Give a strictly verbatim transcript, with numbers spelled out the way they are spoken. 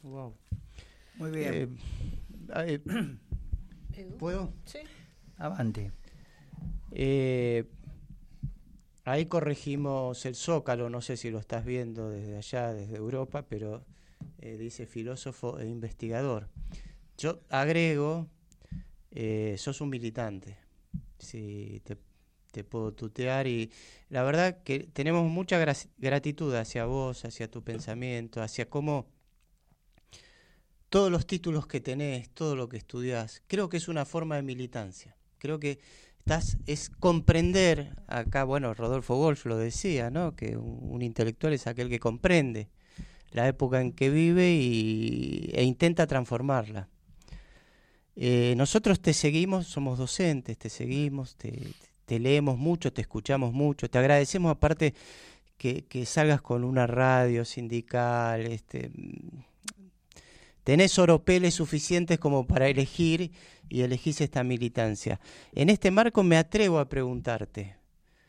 Wow. Muy bien. Eh, eh, ¿Puedo? Sí. Avante. Eh, ahí corregimos el Zócalo, no sé si lo estás viendo desde allá, desde Europa, pero eh, dice filósofo e investigador. Yo agrego, eh, sos un militante, si te, te puedo tutear, y la verdad que tenemos mucha gra- gratitud hacia vos, hacia tu pensamiento, hacia cómo todos los títulos que tenés, todo lo que estudiás, creo que es una forma de militancia. Creo que estás, es comprender, acá, bueno, Rodolfo Walsh lo decía, ¿no? Que un, un intelectual es aquel que comprende la época en que vive y, e intenta transformarla. Eh, nosotros te seguimos, somos docentes, te seguimos, te, te leemos mucho, te escuchamos mucho, te agradecemos aparte que, que salgas con una radio sindical, este... tenés oropeles suficientes como para elegir y elegís esta militancia. En este marco me atrevo a preguntarte,